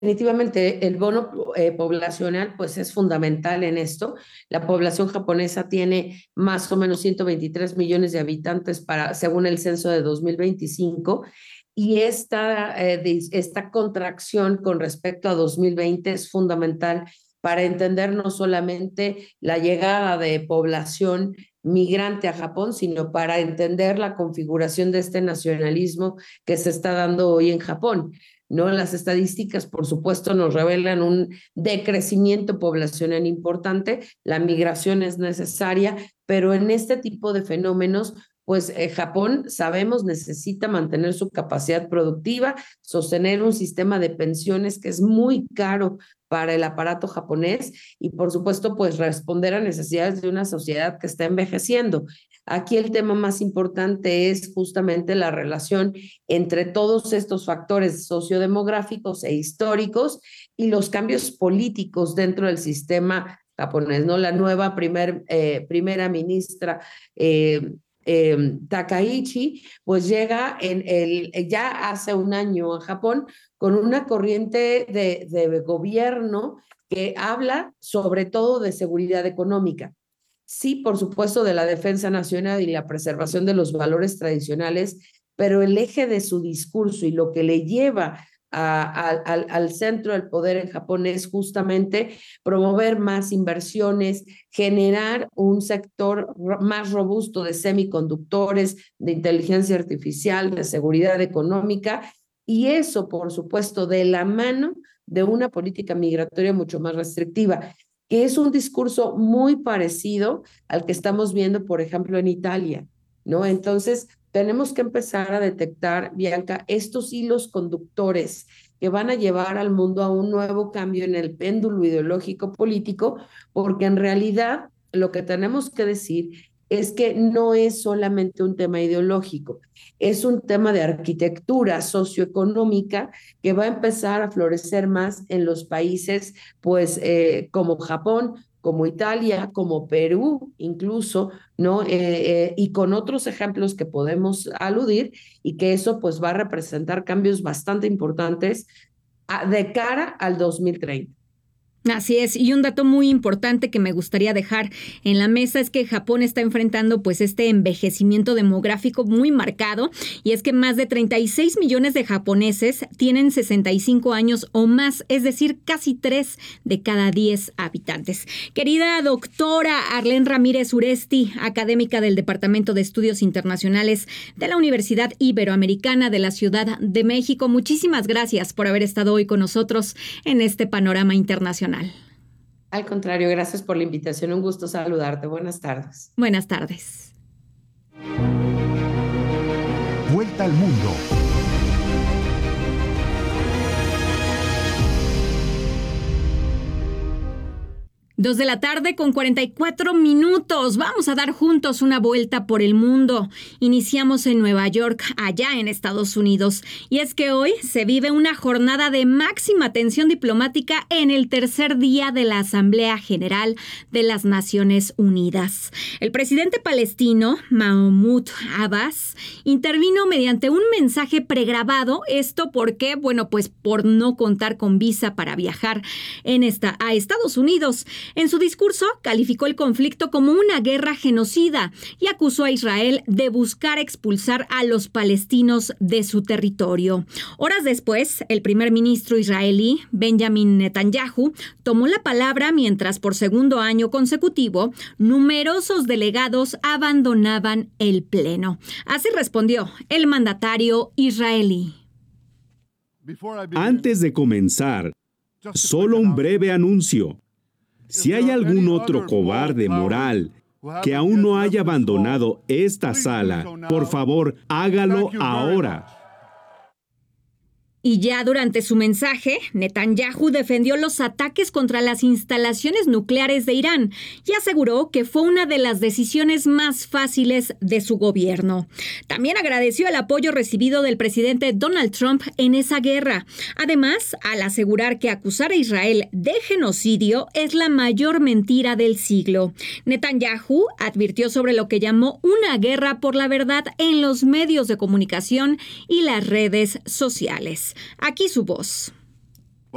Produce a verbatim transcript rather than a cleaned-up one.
Definitivamente, el bono eh, poblacional pues es fundamental en esto. La población japonesa tiene más o menos ciento veintitrés millones de habitantes para, según el censo de dos mil veinticinco, y esta, eh, de- esta contracción con respecto a dos mil veinte es fundamental para entender no solamente la llegada de población migrante a Japón, sino para entender la configuración de este nacionalismo que se está dando hoy en Japón. ¿No? Las estadísticas, por supuesto, nos revelan un decrecimiento poblacional importante, la migración es necesaria, pero en este tipo de fenómenos, pues eh, Japón, sabemos, necesita mantener su capacidad productiva, sostener un sistema de pensiones que es muy caro para el aparato japonés y, por supuesto, pues responder a necesidades de una sociedad que está envejeciendo. Aquí el tema más importante es justamente la relación entre todos estos factores sociodemográficos e históricos y los cambios políticos dentro del sistema japonés, ¿no? La nueva primer, eh, primera ministra eh, eh, Takaichi, pues llega en el, ya hace un año a Japón con una corriente de, de gobierno que habla sobre todo de seguridad económica. Sí, por supuesto, de la defensa nacional y la preservación de los valores tradicionales, pero el eje de su discurso y lo que le lleva a, a, al, al centro del poder en Japón es justamente promover más inversiones, generar un sector más robusto de semiconductores, de inteligencia artificial, de seguridad económica, y eso, por supuesto, de la mano de una política migratoria mucho más restrictiva, que es un discurso muy parecido al que estamos viendo, por ejemplo, en Italia, ¿no? Entonces, tenemos que empezar a detectar, Bianca, estos hilos conductores que van a llevar al mundo a un nuevo cambio en el péndulo ideológico político, porque en realidad lo que tenemos que decir es que no es solamente un tema ideológico, es un tema de arquitectura socioeconómica que va a empezar a florecer más en los países, pues, eh, como Japón, como Italia, como Perú, incluso, ¿no? Eh, eh, y con otros ejemplos que podemos aludir y que eso pues va a representar cambios bastante importantes a, de cara al dos mil treinta. Así es, y un dato muy importante que me gustaría dejar en la mesa es que Japón está enfrentando pues este envejecimiento demográfico muy marcado, y es que más de treinta y seis millones de japoneses tienen sesenta y cinco años o más, es decir, casi tres de cada diez habitantes. Querida doctora Arlén Ramírez Uresti, académica del Departamento de Estudios Internacionales de la Universidad Iberoamericana de la Ciudad de México, muchísimas gracias por haber estado hoy con nosotros en este panorama internacional. Al contrario, gracias por la invitación. Un gusto saludarte. Buenas tardes. Buenas tardes. Vuelta al mundo. Dos de la tarde con cuarenta y cuatro minutos. Vamos a dar juntos una vuelta por el mundo. Iniciamos en Nueva York, allá en Estados Unidos. Y es que hoy se vive una jornada de máxima tensión diplomática en el tercer día de la Asamblea General de las Naciones Unidas. El presidente palestino, Mahmoud Abbas, intervino mediante un mensaje pregrabado. Esto porque, bueno, pues por no contar con visa para viajar en esta, a Estados Unidos. En su discurso, calificó el conflicto como una guerra genocida y acusó a Israel de buscar expulsar a los palestinos de su territorio. Horas después, el primer ministro israelí, Benjamin Netanyahu, tomó la palabra mientras por segundo año consecutivo, numerosos delegados abandonaban el pleno. Así respondió el mandatario israelí. Antes de comenzar, solo un breve anuncio. Si hay algún otro cobarde moral que aún no haya abandonado esta sala, por favor, hágalo ahora. Y ya durante su mensaje, Netanyahu defendió los ataques contra las instalaciones nucleares de Irán y aseguró que fue una de las decisiones más fáciles de su gobierno. También agradeció el apoyo recibido del presidente Donald Trump en esa guerra. Además, al asegurar que acusar a Israel de genocidio es la mayor mentira del siglo. Netanyahu advirtió sobre lo que llamó una guerra por la verdad en los medios de comunicación y las redes sociales. Aquí su voz.